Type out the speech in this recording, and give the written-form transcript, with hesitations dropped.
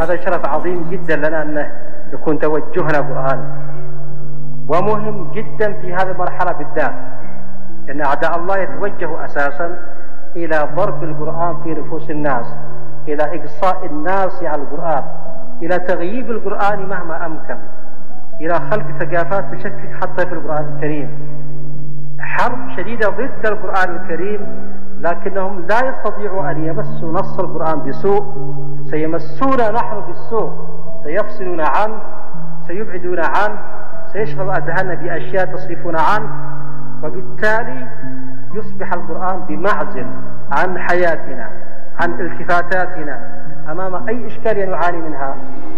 هذا شرف عظيم جدا لنا أن يكون توجهنا قرآني، ومهم جدا في هذه المرحلة بالذات أن أعداء الله يتوجهوا أساسا إلى ضرب القرآن في نفوس الناس، إلى إقصاء الناس على القرآن، إلى تغييب القرآن مهما أمكن، إلى خلق ثقافات تشكك حتى في القرآن الكريم. حرب شديدة ضد القرآن الكريم، لكنهم لا يستطيعوا أن يمسوا نص القرآن بسوء، سيمسونا نحن بالسوء، سيفصلون عنه، سيبعدون عنه، سيشغل أذهاننا بأشياء تصرفنا عنه، وبالتالي يصبح القرآن بمعزل عن حياتنا، عن التفاتاتنا أمام أي إشكالية نعاني منها.